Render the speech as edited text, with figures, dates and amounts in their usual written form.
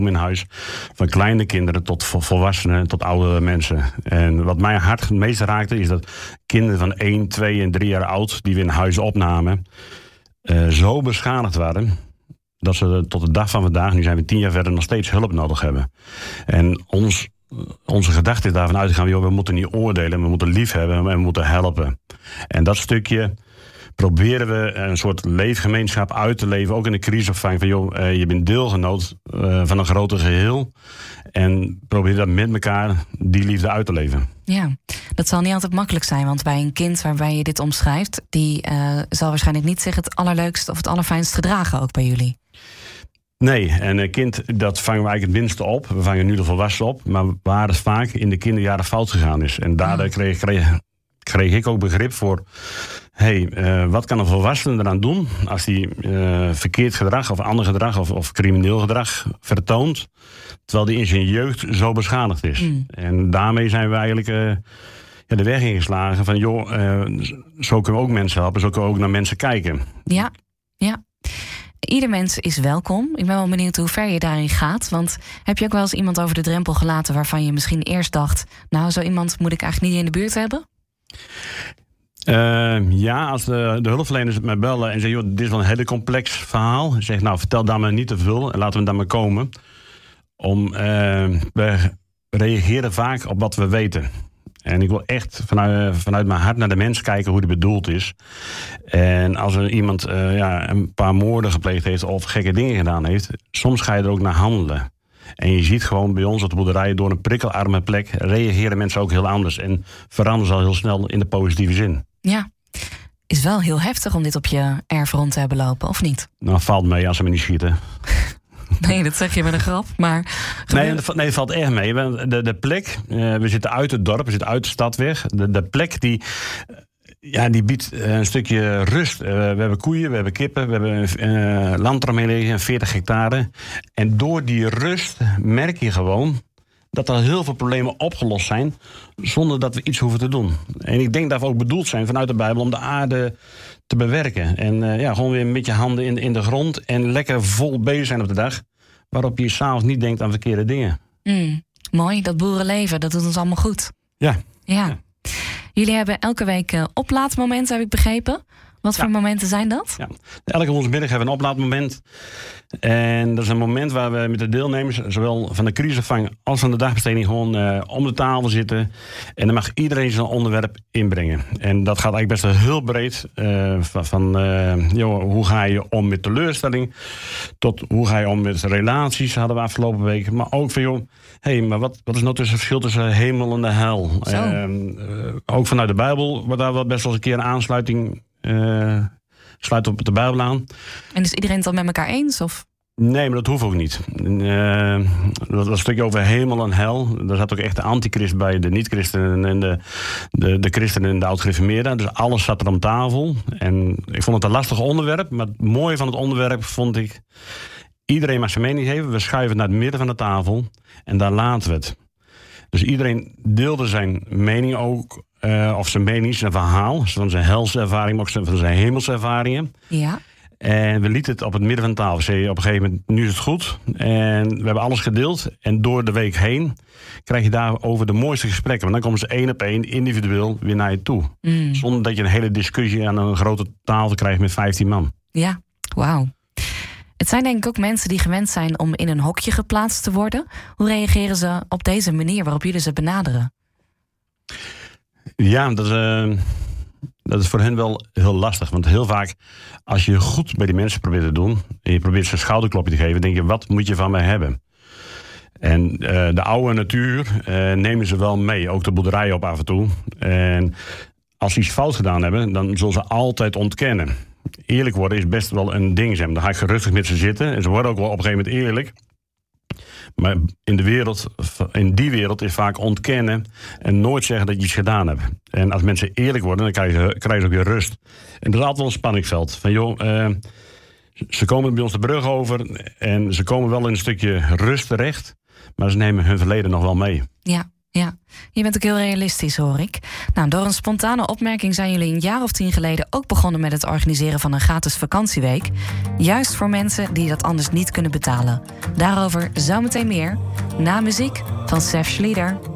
in huis. Van kleine kinderen tot volwassenen, tot oude mensen. En wat mij hart het meest raakte is dat kinderen van 1, 2 en 3 jaar oud... die we in huis opnamen, zo beschadigd waren... dat ze tot de dag van vandaag, nu zijn we 10 jaar verder... nog steeds hulp nodig hebben. En onze gedachte is daarvan uitgegaan... Joh, we moeten niet oordelen, we moeten lief hebben en we moeten helpen. En dat stukje... proberen we een soort leefgemeenschap uit te leven, ook in de crisisopvang. Van joh, je bent deelgenoot van een groter geheel. En probeer dat met elkaar, die liefde uit te leven. Ja, dat zal niet altijd makkelijk zijn. Want bij een kind waarbij je dit omschrijft... die zal waarschijnlijk niet zich het allerleukste of het allerfijnst gedragen, ook bij jullie. Nee, en een kind, dat vangen we eigenlijk het minste op. We vangen nu de volwassenen op. Maar waar het vaak in de kinderjaren fout gegaan is. En daardoor kreeg ik ook begrip voor... wat kan een volwassene eraan doen als hij verkeerd gedrag of ander gedrag of crimineel gedrag vertoont, terwijl hij in zijn jeugd zo beschadigd is. En daarmee zijn we eigenlijk de weg ingeslagen van zo kunnen we ook mensen helpen, zo kunnen we ook naar mensen kijken. Ja. Ieder mens is welkom. Ik ben wel benieuwd hoe ver je daarin gaat. Want heb je ook wel eens iemand over de drempel gelaten waarvan je misschien eerst dacht, nou, zo iemand moet ik eigenlijk niet in de buurt hebben? Als de hulpverleners mij bellen en zeggen... Joh, dit is wel een hele complex verhaal. Zeg, nou, vertel daar maar niet te veel en laten we daar maar komen. We reageren vaak op wat we weten. En ik wil echt vanuit mijn hart naar de mens kijken hoe die bedoeld is. En als er iemand een paar moorden gepleegd heeft of gekke dingen gedaan heeft... soms ga je er ook naar handelen. En je ziet gewoon bij ons op de boerderij, door een prikkelarme plek... reageren mensen ook heel anders. En veranderen ze al heel snel in de positieve zin. Ja, is wel heel heftig om dit op je erf rond te hebben lopen, of niet? Nou, valt mee als ze me niet schieten. Nee, dat zeg je met een grap, maar... Nee, het valt echt mee. De plek, we zitten uit het dorp, we zitten uit de stad weg. De plek die biedt een stukje rust. We hebben koeien, we hebben kippen, we hebben land eromheen liggen, 40 hectare. En door die rust merk je gewoon dat er heel veel problemen opgelost zijn zonder dat we iets hoeven te doen. En ik denk dat we ook bedoeld zijn vanuit de Bijbel om de aarde te bewerken. En gewoon weer met je handen in de grond en lekker vol bezig zijn op de dag, waarop je 's avonds niet denkt aan verkeerde dingen. Mooi, dat boerenleven, dat doet ons allemaal goed. Ja. Jullie hebben elke week oplaadmomenten, heb ik begrepen. Wat voor momenten zijn dat? Ja. Elke woensdagmiddag hebben we een oplaadmoment. En dat is een moment waar we met de deelnemers, zowel van de crisisopvang als van de dagbesteding, gewoon om de tafel zitten. En dan mag iedereen zijn onderwerp inbrengen. En dat gaat eigenlijk best wel heel breed. Hoe ga je om met teleurstelling? Tot hoe ga je om met relaties, hadden we afgelopen week. Maar ook van, maar wat is nou het verschil tussen hemel en de hel? Ook vanuit de Bijbel wordt daar wel best wel eens een keer een aansluiting. Sluit op de Bijbel aan. En is iedereen het dan met elkaar eens? Of? Nee, maar dat hoeft ook niet. Dat was een stukje over hemel en hel. Daar zat ook echt de antichrist bij, de niet-christenen en de christenen en de oud-gereformeerden. Dus alles zat er om tafel. En ik vond het een lastig onderwerp. Maar het mooie van het onderwerp vond ik, iedereen mag zijn mening geven. We schuiven het naar het midden van de tafel. En daar laten we het. Dus iedereen deelde zijn mening ook. Of zijn mening, zijn verhaal. Van zijn helservaring, maar ook van zijn hemelservaringen. Ja. En we lieten het op het midden van de tafel. Zei op een gegeven moment, nu is het goed. En we hebben alles gedeeld. En door de week heen krijg je daarover de mooiste gesprekken. Want dan komen ze 1 op 1 individueel weer naar je toe. Zonder dat je een hele discussie aan een grote tafel krijgt met 15 man. Ja, wauw. Het zijn denk ik ook mensen die gewend zijn om in een hokje geplaatst te worden. Hoe reageren ze op deze manier waarop jullie ze benaderen? Ja, dat is voor hen wel heel lastig. Want heel vaak, als je goed bij die mensen probeert te doen, en je probeert ze een schouderklopje te geven, denk je, wat moet je van mij hebben? En de oude natuur nemen ze wel mee, ook de boerderij op af en toe. En als ze iets fout gedaan hebben, dan zullen ze altijd ontkennen. Eerlijk worden is best wel een ding. Dan ga ik gerustig met ze zitten. En ze worden ook wel op een gegeven moment eerlijk. Maar in die wereld is vaak ontkennen en nooit zeggen dat je iets gedaan hebt. En als mensen eerlijk worden, dan krijgen ze ook weer rust. En dat is altijd wel een spanningsveld. Van ze komen bij ons de brug over en ze komen wel in een stukje rust terecht, maar ze nemen hun verleden nog wel mee. Ja, Ja, je bent ook heel realistisch, hoor ik. Nou, door een spontane opmerking zijn jullie een jaar of 10 geleden ook begonnen met het organiseren van een gratis vakantieweek. Juist voor mensen die dat anders niet kunnen betalen. Daarover zometeen meer. Na muziek van Sef Schlieder.